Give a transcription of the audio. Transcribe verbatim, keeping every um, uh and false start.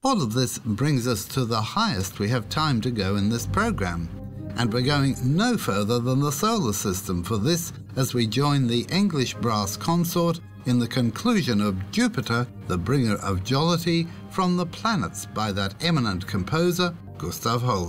All of this brings us to the highest we have time to go in this program, and we're going no further than the solar system for this as we join the English brass consort in the conclusion of Jupiter, the bringer of jollity, from the planets by that eminent composer, Gustav Holst.